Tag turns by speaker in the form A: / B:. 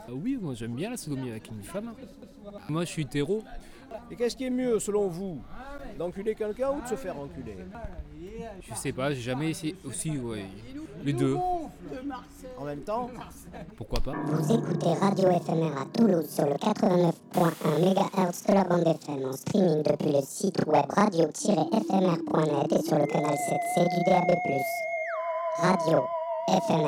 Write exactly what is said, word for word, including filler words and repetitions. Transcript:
A: Ah oui, moi j'aime bien la sodomie avec une femme. Moi je suis hétéro.
B: Et qu'est-ce qui est mieux selon vous, d'enculer quelqu'un ou de se faire enculer?
A: Je sais pas, j'ai jamais essayé. Aussi, ouais. Les deux.
B: En même temps?
A: Pourquoi pas?
C: Vous écoutez Radio F M R à Toulouse sur le quatre-vingt-neuf point un mégahertz de la bande F M en streaming depuis le site web radio tiret f m r point net et sur le canal sept C du D A B plus. Radio F M R.